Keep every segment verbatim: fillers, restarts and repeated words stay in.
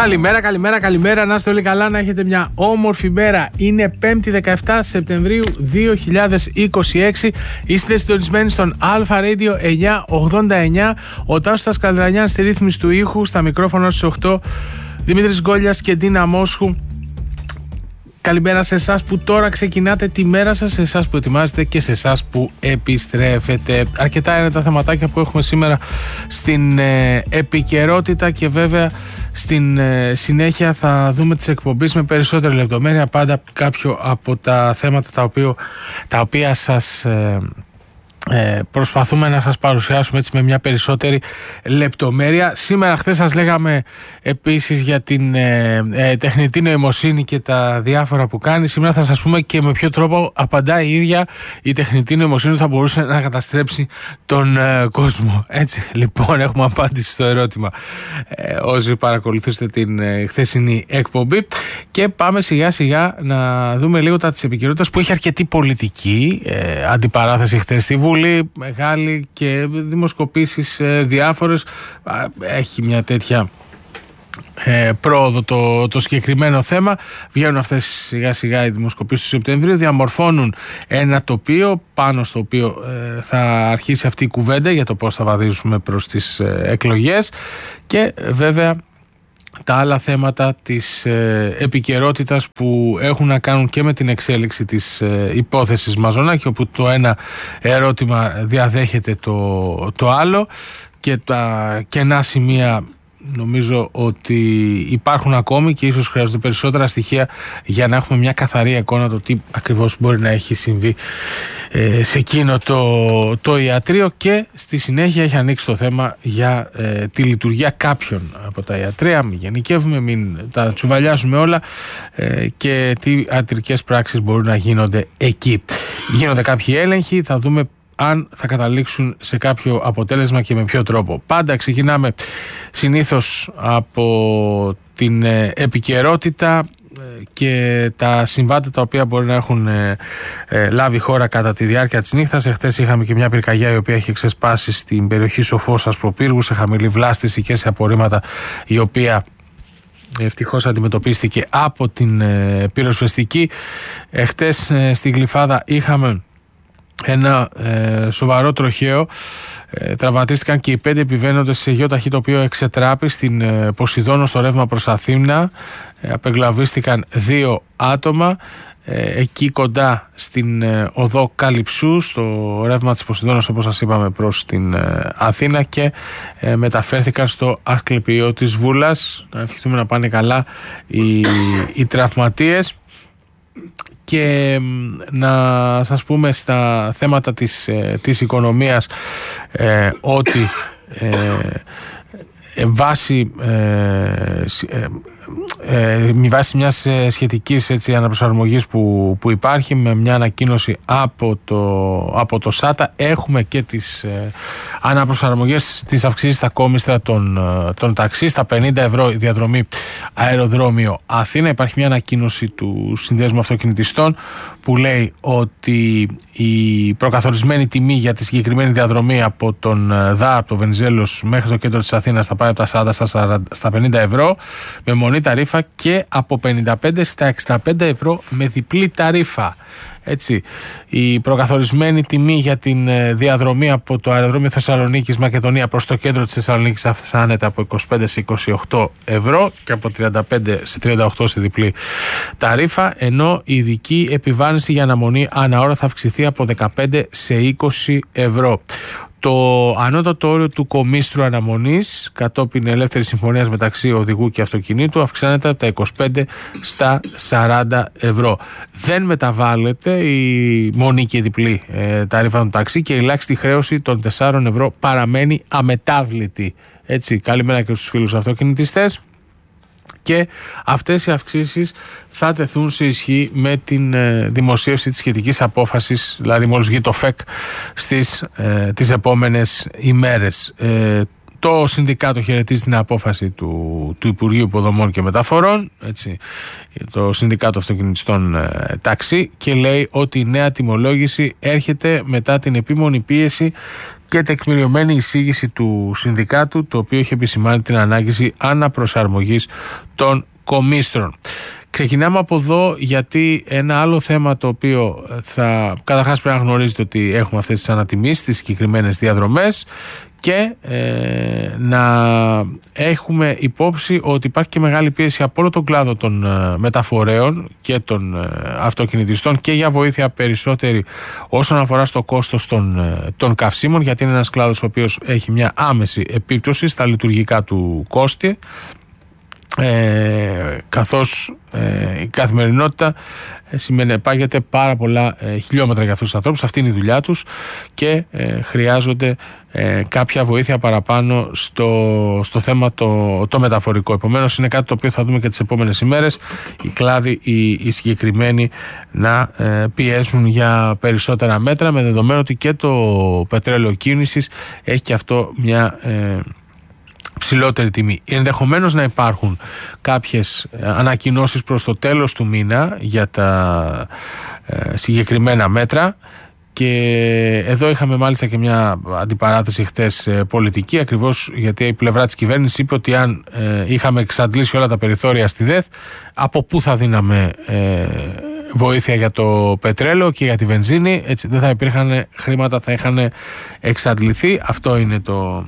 Καλημέρα, καλημέρα, καλημέρα. Να είστε όλοι καλά, να έχετε μια όμορφη μέρα. Είναι πέμπτη δεκαεφτά Σεπτεμβρίου δύο χιλιάδες είκοσι έξι. Είστε συντονισμένοι στον Αλφα Radio εννιακόσια ογδόντα εννιά. Ο Τάσος Καλδρανιάν στη ρύθμιση του ήχου, στα μικρόφωνα στις οκτώ. Δημήτρης Γκόλιας και Ντίνα Μόσχου. Καλημέρα σε εσάς που τώρα ξεκινάτε τη μέρα σας, σε εσάς που ετοιμάζετε και σε εσάς που επιστρέφετε. Αρκετά είναι τα θεματάκια που έχουμε σήμερα στην ε, επικαιρότητα και βέβαια στην ε, συνέχεια θα δούμε τις εκπομπές με περισσότερη λεπτομέρεια, πάντα κάποιο από τα θέματα τα, οποίο, τα οποία σας... Ε, Ε, προσπαθούμε να σας παρουσιάσουμε έτσι με μια περισσότερη λεπτομέρεια. Σήμερα, χθες σας λέγαμε επίσης για την ε, ε, τεχνητή νοημοσύνη και τα διάφορα που κάνει. Σήμερα θα σας πούμε και με ποιο τρόπο απαντάει η ίδια η τεχνητή νοημοσύνη, θα μπορούσε να καταστρέψει τον ε, κόσμο. Έτσι λοιπόν έχουμε απάντηση στο ερώτημα ε, όσοι παρακολουθήσετε την ε, χθεσινή εκπομπή. Και πάμε σιγά σιγά να δούμε λίγο τα της επικαιρότητας που έχει αρκετή πολιτική ε, αντιπαράθεση χθες στη Βουλή. Μεγάλη και δημοσκοπήσεις ε, διάφορες. Έχει μια τέτοια ε, πρόοδο το, το συγκεκριμένο θέμα. Βγαίνουν αυτές σιγά σιγά οι δημοσκοπήσεις του Σεπτεμβρίου, διαμορφώνουν ένα τοπίο πάνω στο οποίο ε, θα αρχίσει αυτή η κουβέντα για το πώς θα βαδίζουμε προς τις ε, εκλογές και βέβαια τα άλλα θέματα της ε, επικαιρότητας που έχουν να κάνουν και με την εξέλιξη της ε, υπόθεσης Μαζονάκη, όπου το ένα ερώτημα διαδέχεται το, το άλλο και τα κενά σημεία νομίζω ότι υπάρχουν ακόμη και ίσως χρειάζονται περισσότερα στοιχεία για να έχουμε μια καθαρή εικόνα το τι ακριβώς μπορεί να έχει συμβεί ε, σε εκείνο το, το ιατρείο. Και στη συνέχεια έχει ανοίξει το θέμα για ε, τη λειτουργία κάποιων από τα ιατρεία. Μην γενικεύουμε, μην τα τσουβαλιάσουμε όλα ε, και τι ιατρικές πράξεις μπορούν να γίνονται εκεί. Γίνονται κάποιοι έλεγχοι, θα δούμε αν θα καταλήξουν σε κάποιο αποτέλεσμα και με ποιο τρόπο. Πάντα ξεκινάμε συνήθως από την επικαιρότητα και τα συμβάντα τα οποία μπορεί να έχουν ε, ε, λάβει χώρα κατά τη διάρκεια της νύχτας. Εχθές είχαμε και μια πυρκαγιά η οποία έχει ξεσπάσει στην περιοχή Σοφός Ασπροπύργου σε χαμηλή βλάστηση και σε απορρίμματα, η οποία ευτυχώς αντιμετωπίστηκε από την ε, πυροσβεστική. Εχθές ε, στη Γλυφάδα είχαμε ένα ε, σοβαρό τροχαίο. Ε, τραυματίστηκαν και οι πέντε επιβαίνοντες σε γεωταχή το οποίο εξετράπη στην ε, Ποσειδώνο στο ρεύμα προς Αθήνα. Ε, απεγκλαβίστηκαν δύο άτομα ε, εκεί κοντά στην ε, οδό Καλυψού στο ρεύμα της Ποσειδώνος, όπως σας είπαμε, προς την ε, Αθήνα και ε, μεταφέρθηκαν στο Ασκληπιείο της Βούλας. Να ευχηθούμε να πάνε καλά οι, οι τραυματίες. Και να σας πούμε στα θέματα της, ε, της οικονομίας ε, ότι ε, ε, βάση ε, ε, ε, με βάση μιας σχετικής έτσι, αναπροσαρμογής που, που υπάρχει με μια ανακοίνωση από το, από το ΣΑΤΑ, έχουμε και τις ε, αναπροσαρμογές της αυξήσης στα κόμιστρα των, των ταξί στα πενήντα ευρώ η διαδρομή αεροδρόμιο Αθήνα. Υπάρχει μια ανακοίνωση του Συνδέσμου Αυτοκινητιστών που λέει ότι η προκαθορισμένη τιμή για τη συγκεκριμένη διαδρομή από τον ΔΑ, από το Βενιζέλος μέχρι το κέντρο της Αθήνας θα πάει από τα σαράντα στα, σαράντα, στα πενήντα ευρώ με μονή ταρήφα και από πενήντα πέντε στα εξήντα πέντε ευρώ με διπλή ταρήφα. Έτσι, η προκαθορισμένη τιμή για την διαδρομή από το αεροδρόμιο Θεσσαλονίκης Μακεδονία προς το κέντρο της Θεσσαλονίκης αυξάνεται από είκοσι πέντε σε είκοσι οκτώ ευρώ και από τριάντα πέντε σε τριάντα οκτώ σε διπλή ταρήφα, ενώ η ειδική επιβάρυνση για αναμονή ανά ώρα θα αυξηθεί από δεκαπέντε σε είκοσι ευρώ. Το ανώτατο όριο του κομίστρου αναμονής κατόπιν ελεύθερης συμφωνίας μεταξύ οδηγού και αυτοκινήτου αυξάνεται από τα είκοσι πέντε στα σαράντα ευρώ. Δεν μεταβάλλεται η μονή και η διπλή ε, ταρήφα των ταξί και η ελάχιστη χρέωση των τεσσάρων ευρώ παραμένει αμετάβλητη. Έτσι, καλημέρα και στους φίλους αυτοκινητιστές. Και αυτές οι αυξήσεις θα τεθούν σε ισχύ με την ε, δημοσίευση της σχετικής απόφασης, δηλαδή μόλις βγει το ΦΕΚ στις ε, τις επόμενες ημέρες. Ε, το Συνδικάτο χαιρετίζει την απόφαση του, του Υπουργείου Υποδομών και Μεταφορών, έτσι, το Συνδικάτο Αυτοκινητιστών ε, Ταξί, και λέει ότι η νέα τιμολόγηση έρχεται μετά την επίμονη πίεση και τεκμηριωμένη εισήγηση του συνδικάτου, το οποίο έχει επισημάνει την ανάγκη αναπροσαρμογής των κομίστρων. Ξεκινάμε από εδώ, γιατί ένα άλλο θέμα το οποίο θα, καταρχάς πρέπει να γνωρίζετε ότι έχουμε αυτές τις ανατιμήσεις στις συγκεκριμένες διαδρομές και ε, να έχουμε υπόψη ότι υπάρχει και μεγάλη πίεση από όλο τον κλάδο των ε, μεταφορέων και των ε, αυτοκινητιστών και για βοήθεια περισσότερη όσον αφορά στο κόστος των, ε, των καυσίμων, γιατί είναι ένας κλάδος ο οποίος έχει μια άμεση επίπτωση στα λειτουργικά του κόστη. Ε, καθώς ε, η καθημερινότητα ε, συνεπάγεται πάρα πολλά ε, χιλιόμετρα για αυτούς τους ανθρώπους, αυτή είναι η δουλειά τους και ε, χρειάζονται ε, κάποια βοήθεια παραπάνω στο, στο θέμα το, το μεταφορικό. Επομένως είναι κάτι το οποίο θα δούμε και τις επόμενες ημέρες, οι κλάδοι οι, οι συγκεκριμένοι να ε, πιέσουν για περισσότερα μέτρα, με δεδομένο ότι και το πετρέλαιο κίνησης έχει και αυτό μια ε, ψηλότερη τιμή. Ενδεχομένως να υπάρχουν κάποιες ανακοινώσεις προς το τέλος του μήνα για τα ε, συγκεκριμένα μέτρα, και εδώ είχαμε μάλιστα και μια αντιπαράθεση χτες ε, πολιτική, ακριβώς γιατί η πλευρά της κυβέρνησης είπε ότι αν ε, είχαμε εξαντλήσει όλα τα περιθώρια στη ΔΕΘ, από πού θα δίναμε ε, βοήθεια για το πετρέλαιο και για τη βενζίνη, έτσι δεν θα υπήρχαν χρήματα, θα είχαν εξαντληθεί. Αυτό είναι το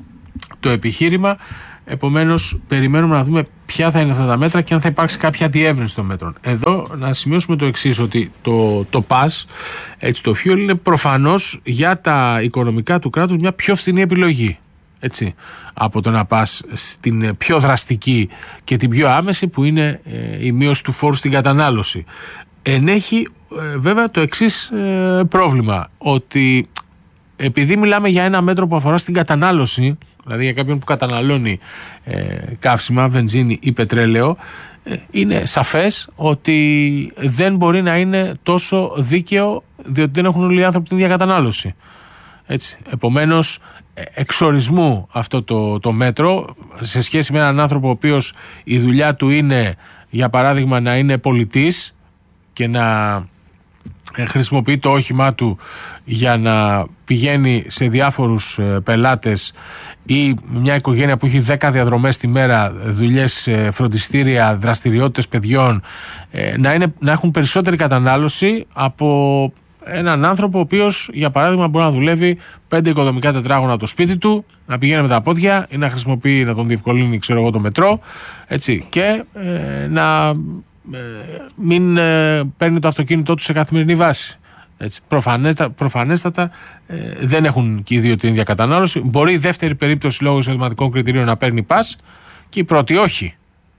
το επιχείρημα. Επομένως περιμένουμε να δούμε ποια θα είναι αυτά τα μέτρα και αν θα υπάρξει κάποια διεύρυνση των μέτρων. Εδώ να σημειώσουμε το εξής, ότι το, το πας, έτσι, το fuel είναι προφανώς για τα οικονομικά του κράτους μια πιο φθηνή επιλογή, έτσι, από το να πας στην πιο δραστική και την πιο άμεση που είναι ε, η μείωση του φόρου στην κατανάλωση. Ενέχει ε, βέβαια το εξής ε, πρόβλημα, ότι επειδή μιλάμε για ένα μέτρο που αφορά στην κατανάλωση, δηλαδή για κάποιον που καταναλώνει ε, καύσιμα, βενζίνη ή πετρέλαιο, ε, είναι σαφές ότι δεν μπορεί να είναι τόσο δίκαιο, διότι δεν έχουν όλοι οι άνθρωποι την ίδια κατανάλωση. Έτσι. Επομένως, εξορισμού αυτό το, το μέτρο σε σχέση με έναν άνθρωπο ο οποίος η δουλειά του είναι, για παράδειγμα, να είναι πολιτής και να χρησιμοποιεί το όχημά του για να πηγαίνει σε διάφορους πελάτες, ή μια οικογένεια που έχει δέκα διαδρομές τη μέρα, δουλειές, φροντιστήρια, δραστηριότητες παιδιών, να, είναι, να έχουν περισσότερη κατανάλωση από έναν άνθρωπο ο οποίος, για παράδειγμα, μπορεί να δουλεύει πέντε οικοδομικά τετράγωνα από το σπίτι του, να πηγαίνει με τα πόδια ή να χρησιμοποιεί, να τον διευκολύνει, ξέρω εγώ, το μετρό, έτσι, και ε, να ε, μην ε, παίρνει το αυτοκίνητό του σε καθημερινή βάση. Έτσι, προφανέστα, προφανέστατα ε, δεν έχουν και οι δύο την ίδια κατανάλωση. Μπορεί η δεύτερη περίπτωση λόγω εισοδηματικών κριτηρίων να παίρνει πας και η πρώτη όχι.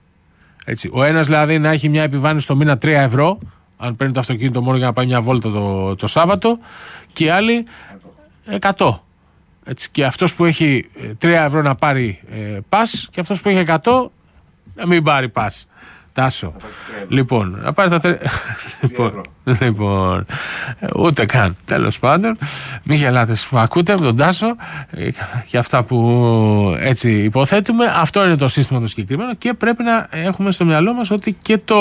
Έτσι, ο ένας δηλαδή να έχει μια επιβάρυνση το μήνα τρία ευρώ, αν παίρνει το αυτοκίνητο μόνο για να πάει μια βόλτα το, το Σάββατο, και οι άλλοι εκατό. Έτσι, και αυτός που έχει τρία ευρώ να πάρει ε, πας, και αυτός που έχει εκατό να μην πάρει πας. Τάσο. Λοιπόν, να πάρει τα τρία. Λοιπόν, λοιπόν, ούτε καν. Τέλος πάντων, μη γελάτε που ακούτε με τον Τάσο και αυτά που έτσι υποθέτουμε. Αυτό είναι το σύστημα το συγκεκριμένο και πρέπει να έχουμε στο μυαλό μας ότι και το.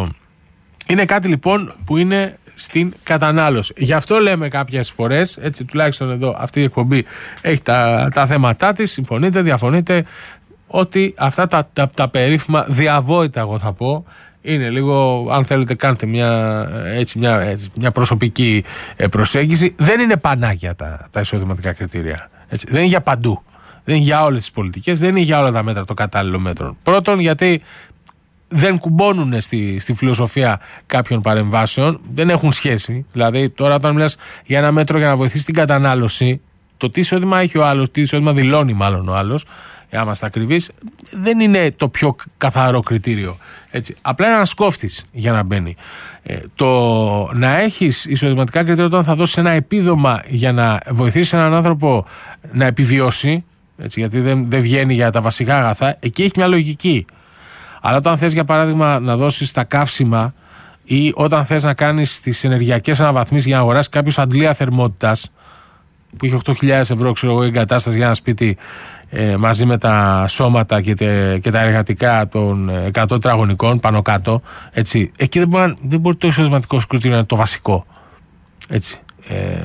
Είναι κάτι λοιπόν που είναι στην κατανάλωση. Γι' αυτό λέμε κάποιες φορές, έτσι τουλάχιστον εδώ αυτή η εκπομπή έχει τα, τα θέματά της, συμφωνείτε, διαφωνείτε, ότι αυτά τα, τα, τα περίφημα διαβόητα, εγώ θα πω, είναι λίγο, αν θέλετε κάντε μια, έτσι, μια, έτσι, μια προσωπική προσέγγιση, δεν είναι πανάκια τα, τα εισοδηματικά κριτήρια. Έτσι. Δεν είναι για παντού. Δεν είναι για όλες τις πολιτικές, δεν είναι για όλα τα μέτρα το κατάλληλο μέτρο. Πρώτον, γιατί δεν κουμπώνουν στη, στη φιλοσοφία κάποιων παρεμβάσεων, δεν έχουν σχέση. Δηλαδή, τώρα όταν μιλάς για ένα μέτρο για να βοηθήσει την κατανάλωση, το τι εισόδημα έχει ο άλλος, τι εισόδημα δηλώνει μάλλον ο άλλος, για να είμαστε ακριβείς, δεν είναι το πιο καθαρό κριτήριο. Έτσι. Απλά είναι ένας κόφτης για να μπαίνει. Ε, το να έχεις εισοδηματικά κριτήρια όταν θα δώσεις ένα επίδομα για να βοηθήσεις έναν άνθρωπο να επιβιώσει, έτσι, γιατί δεν, δεν βγαίνει για τα βασικά αγαθά, εκεί έχει μια λογική. Αλλά όταν θες, για παράδειγμα, να δώσεις τα καύσιμα ή όταν θες να κάνεις τις ενεργειακές αναβαθμίσεις για να αγοράσεις κάποιος αντλία θερμότητας που έχει οκτώ χιλιάδες ευρώ, ξέρω εγώ, εγκατάσταση για ένα σπίτι ε, μαζί με τα σώματα και, τε, και τα εργατικά των εκατό τετραγωνικών πάνω κάτω, έτσι, εκεί δεν μπορεί, δεν μπορεί το εισοδηματικό κριτήριο να είναι το βασικό. Έτσι. Ε,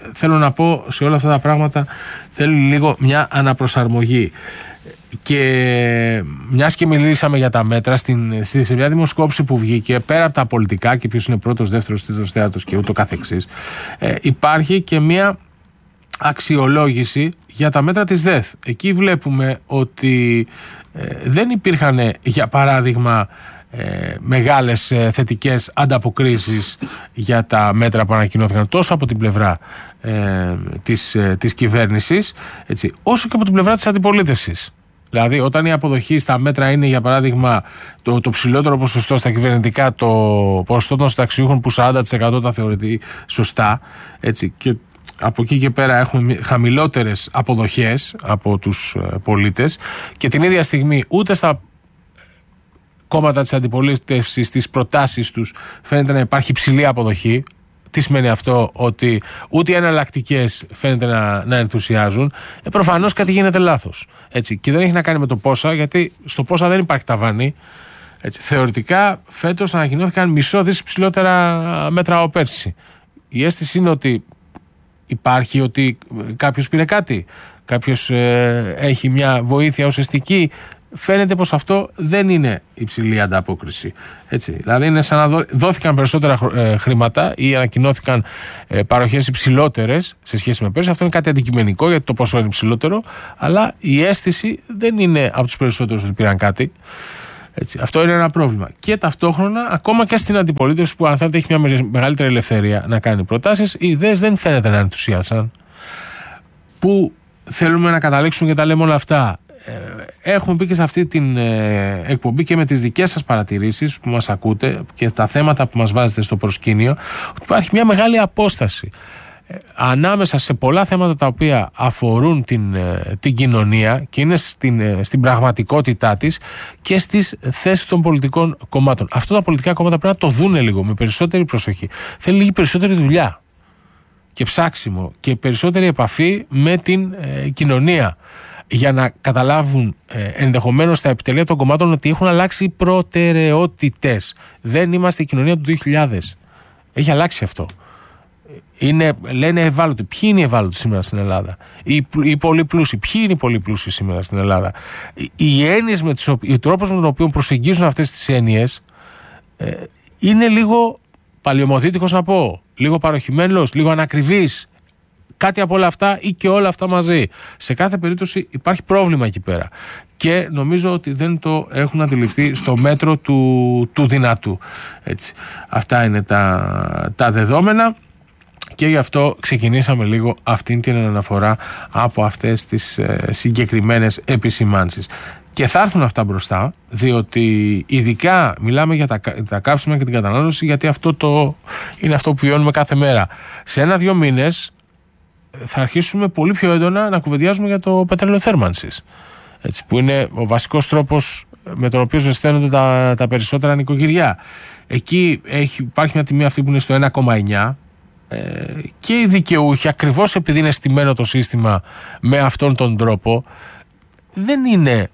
θέλω να πω, σε όλα αυτά τα πράγματα θέλει λίγο μια αναπροσαρμογή. Και μιας και μιλήσαμε για τα μέτρα, στην, σε μια δημοσκόπηση που βγήκε, πέρα από τα πολιτικά και ποιος είναι πρώτος, δεύτερος, τρίτος, τέταρτος και ούτω καθεξής, ε, υπάρχει και μια αξιολόγηση για τα μέτρα της ΔΕΘ. Εκεί βλέπουμε ότι ε, δεν υπήρχαν, για παράδειγμα, ε, μεγάλες ε, θετικές ανταποκρίσεις για τα μέτρα που ανακοινώθηκαν τόσο από την πλευρά ε, της, ε, της κυβέρνησης, έτσι, όσο και από την πλευρά της αντιπολίτευσης. Δηλαδή, όταν η αποδοχή στα μέτρα είναι, για παράδειγμα, το, το ψηλότερο ποσοστό στα κυβερνητικά, το ποσοστό των συνταξιούχων που σαράντα τοις εκατό τα θεωρεί σωστά, έτσι, και από εκεί και πέρα έχουμε χαμηλότερες αποδοχές από τους πολίτες, και την ίδια στιγμή ούτε στα κόμματα της αντιπολίτευσης, στις προτάσεις τους, φαίνεται να υπάρχει ψηλή αποδοχή. Τι σημαίνει αυτό? Ότι ούτε οι εναλλακτικές φαίνεται να, να ενθουσιάζουν. Ε, προφανώς κάτι γίνεται λάθος. Έτσι. Και δεν έχει να κάνει με το πόσα, γιατί στο πόσα δεν υπάρχει ταβάνι. Έτσι. Θεωρητικά φέτος ανακοινώθηκαν μισό δις ψηλότερα μέτρα από πέρσι. Η αίσθηση είναι ότι υπάρχει, ότι κάποιος πήρε κάτι, κάποιος ε, έχει μια βοήθεια ουσιαστική. Φαίνεται πως αυτό δεν είναι υψηλή ανταπόκριση. Έτσι. Δηλαδή είναι σαν να δό, δόθηκαν περισσότερα ε, χρήματα ή ανακοινώθηκαν ε, παροχές υψηλότερες σε σχέση με πέρσι. Αυτό είναι κάτι αντικειμενικό, γιατί το ποσό είναι υψηλότερο, αλλά η αίσθηση δεν είναι από τους περισσότερους ότι πήραν κάτι. Έτσι. Αυτό είναι ένα πρόβλημα. Και ταυτόχρονα, ακόμα και στην αντιπολίτευση, που αν θέλετε έχει μια μεγαλύτερη ελευθερία να κάνει προτάσεις, οι ιδέες δεν φαίνεται να ενθουσιάσαν. Πού θέλουμε να καταλήξουμε και τα λέμε όλα αυτά? Έχουμε πει και σε αυτή την εκπομπή και με τις δικές σας παρατηρήσεις που μας ακούτε και τα θέματα που μας βάζετε στο προσκήνιο, ότι υπάρχει μια μεγάλη απόσταση ανάμεσα σε πολλά θέματα τα οποία αφορούν την, την κοινωνία και είναι στην, στην πραγματικότητά της, και στις θέσεις των πολιτικών κομμάτων. Αυτό τα πολιτικά κόμματα πρέπει να το δούνε λίγο με περισσότερη προσοχή. Θέλει λίγη περισσότερη δουλειά και ψάξιμο και περισσότερη επαφή με την ε, κοινωνία, για να καταλάβουν ε, ενδεχομένως τα επιτελεία των κομμάτων ότι έχουν αλλάξει προτεραιότητες. Δεν είμαστε η κοινωνία του δύο χιλιάδες. Έχει αλλάξει αυτό. Είναι, λένε ευάλωτοι. Ποιοι είναι οι ευάλωτοι σήμερα στην Ελλάδα? Οι, οι πολύ πλούσιοι. Ποιοι είναι οι πολύ πλούσιοι σήμερα στην Ελλάδα? Οι έννοιες, με τις, ο τρόπος με τον οποίο προσεγγίζουν αυτές τις έννοιες ε, είναι λίγο παλαιομοδίτικος, να πω. Λίγο παροχημένος, λίγο ανακριβής. Κάτι από όλα αυτά ή και όλα αυτά μαζί. Σε κάθε περίπτωση υπάρχει πρόβλημα εκεί πέρα. Και νομίζω ότι δεν το έχουν αντιληφθεί στο μέτρο του, του δυνατού. Έτσι. Αυτά είναι τα, τα δεδομένα. Και γι' αυτό ξεκινήσαμε λίγο αυτήν την αναφορά από αυτές τις ε, συγκεκριμένες επισημάνσεις. Και θα έρθουν αυτά μπροστά, διότι ειδικά μιλάμε για τα, τα καύσιμα και την κατανάλωση, γιατί αυτό το, είναι αυτό που βιώνουμε κάθε μέρα. Σε ένα-δύο μήνες θα αρχίσουμε πολύ πιο έντονα να κουβεντιάζουμε για το πετρέλαιο θέρμανσης, έτσι, που είναι ο βασικός τρόπος με τον οποίο ζεσταίνονται τα, τα περισσότερα νοικοκυριά. Εκεί έχει, υπάρχει μια τιμή αυτή που είναι στο ένα κόμμα εννιά, ε, και οι δικαιούχοι, ακριβώς επειδή είναι στημένο το σύστημα με αυτόν τον τρόπο, δεν είναι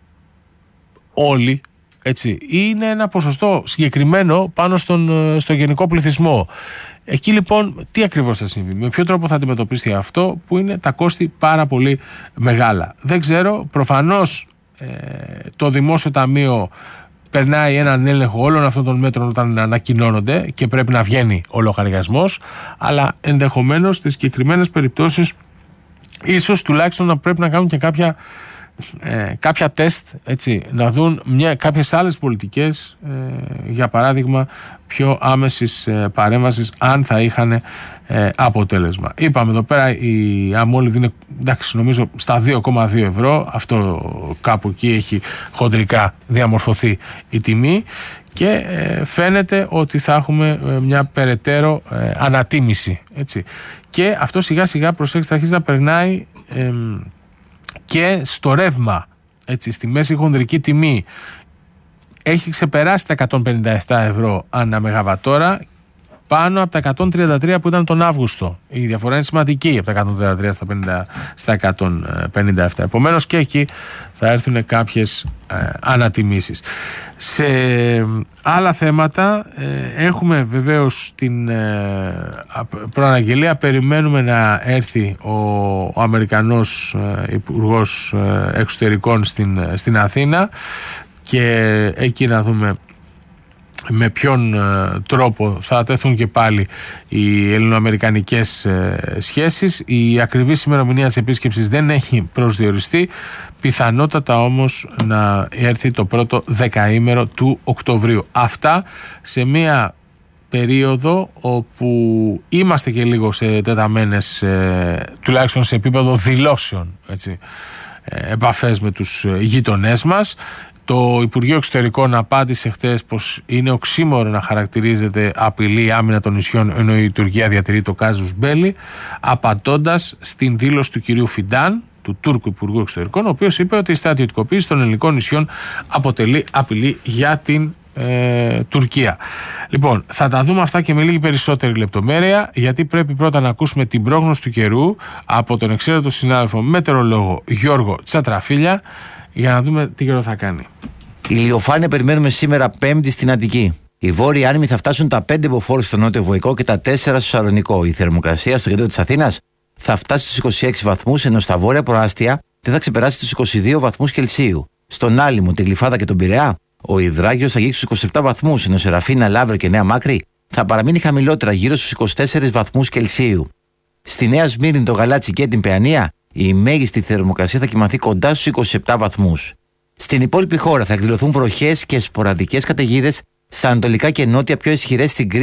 όλοι, έτσι, είναι ένα ποσοστό συγκεκριμένο πάνω στον, στο γενικό πληθυσμό. Εκεί λοιπόν τι ακριβώς θα συμβεί, με ποιο τρόπο θα αντιμετωπίσει αυτό που είναι τα κόστη πάρα πολύ μεγάλα? Δεν ξέρω. Προφανώς ε, το Δημόσιο Ταμείο περνάει έναν έλεγχο όλων αυτών των μέτρων όταν ανακοινώνονται και πρέπει να βγαίνει ο λογαριασμός, αλλά ενδεχομένως στις συγκεκριμένες περιπτώσεις ίσως τουλάχιστον να πρέπει να κάνουν και κάποια Ε, κάποια τεστ, έτσι, να δουν μια, κάποιες άλλες πολιτικές, ε, για παράδειγμα πιο άμεσης ε, παρέμβασης, αν θα είχαν ε, αποτέλεσμα. Είπαμε εδώ πέρα η αμόλυβδη είναι, εντάξει, νομίζω στα δύο κόμμα δύο ευρώ, αυτό κάπου εκεί έχει χοντρικά διαμορφωθεί η τιμή, και ε, φαίνεται ότι θα έχουμε ε, μια περαιτέρω ε, ανατίμηση, έτσι. Και αυτό σιγά σιγά, προσέξτε, αρχίζει να περνάει ε, και στο ρεύμα, έτσι, στη μέση χονδρική τιμή έχει ξεπεράσει τα εκατόν πενήντα επτά ευρώ ανά μεγαβατόρα, πάνω από τα εκατόν τριάντα τρία που ήταν τον Αύγουστο. Η διαφορά είναι σημαντική από τα εκατόν τριάντα τρία στα, πενήντα, στα εκατόν πενήντα επτά. Επομένως και εκεί θα έρθουν κάποιες ε, ανατιμήσεις. Σε άλλα θέματα ε, έχουμε βεβαίως την ε, προαναγγελία. Περιμένουμε να έρθει ο, ο Αμερικανός ε, Υπουργός ε, Εξωτερικών στην, στην Αθήνα και εκεί να δούμε με ποιον ε, τρόπο θα τεθούν και πάλι οι ελληνοαμερικανικές ε, σχέσεις. Η ακριβής ημερομηνία της επίσκεψης δεν έχει προσδιοριστεί, πιθανότατα όμως να έρθει το πρώτο δεκαήμερο του Οκτωβρίου. Αυτά σε μία περίοδο όπου είμαστε και λίγο σε τεταμένες, ε, τουλάχιστον σε επίπεδο δηλώσεων, έτσι, ε, επαφές με τους γείτονές μας. Το Υπουργείο Εξωτερικών απάντησε χτες πως είναι οξύμορο να χαρακτηρίζεται απειλή άμυνα των νησιών, ενώ η Τουρκία διατηρεί το κάζους μπέλι, απαντώντας στην δήλωση του κυρίου Φιντάν, του Τούρκου Υπουργού Εξωτερικών, ο οποίος είπε ότι η στρατιωτικοποίηση των ελληνικών νησιών αποτελεί απειλή για την ε, Τουρκία. Λοιπόν, θα τα δούμε αυτά και με λίγη περισσότερη λεπτομέρεια, γιατί πρέπει πρώτα να ακούσουμε την πρόγνωση του καιρού από τον εξαίρετο συνάδελφο μετεωρολόγο Γιώργο Τσατραφίλια, για να δούμε τι καιρό θα κάνει. Ηλιοφάνεια περιμένουμε σήμερα Πέμπτη στην Αττική. Οι βόρειοι άνεμοι θα φτάσουν τα πέντε μποφόρ στο νότιο Βοϊκό και τα τέσσερα στο Σαλονικό. Η θερμοκρασία στο κέντρο της Αθήνας θα φτάσει στους είκοσι έξι βαθμούς, ενώ στα βόρεια προάστια δεν θα ξεπεράσει τους είκοσι δύο βαθμούς Κελσίου. Στον Άλυμο, τη Γλυφάδα και τον Πειραιά, ο υδράγιος θα αγγίξει στους είκοσι επτά βαθμούς, ενώ σε Ραφίνα, Λαύριο και Νέα Μάκρη θα παραμείνει χαμηλότερα, γύρω στους είκοσι τέσσερις βαθμούς Κελσίου. Στη Νέα Σμύρνη, το Γαλάτσι και την Παιανία, η μέγιστη θερμοκρασία θα κυμανθεί κοντά στους είκοσι επτά βαθμούς. Στην υπόλοιπη χώρα θα εκδηλωθούν βροχές και σποραδικές καταιγίδες στα ανατολικά και νότια, πιο ισχυρές στην Κρήτη.